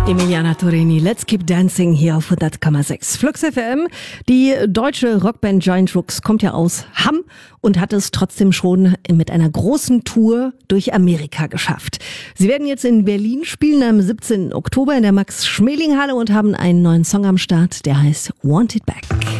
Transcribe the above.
Emiliana Torini, Let's Keep Dancing hier auf 100,6. Flux FM. Die deutsche Rockband Giant Rooks kommt ja aus Hamm und hat es trotzdem schon mit einer großen Tour durch Amerika geschafft. Sie werden jetzt in Berlin spielen am 17. Oktober in der Max-Schmeling-Halle und haben einen neuen Song am Start, der heißt Want It Back.